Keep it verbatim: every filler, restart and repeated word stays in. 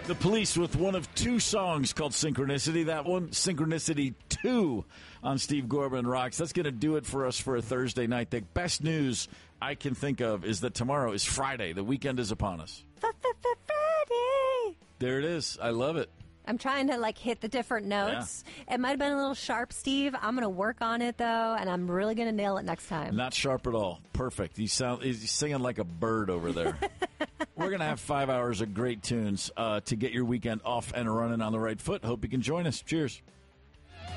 The Police with one of two songs called Synchronicity. That one, Synchronicity two on Steve Gorman Rocks. That's going to do it for us for a Thursday night. The best news I can think of is that tomorrow is Friday. The weekend is upon us. Friday. There it is. I love it. I'm trying to, like, hit the different notes. Yeah. It might have been a little sharp, Steve. I'm going to work on it, though, and I'm really going to nail it next time. Not sharp at all. Perfect. You sound, he's singing like a bird over there. We're going to have five hours of great tunes uh, to get your weekend off and running on the right foot. Hope you can join us. Cheers.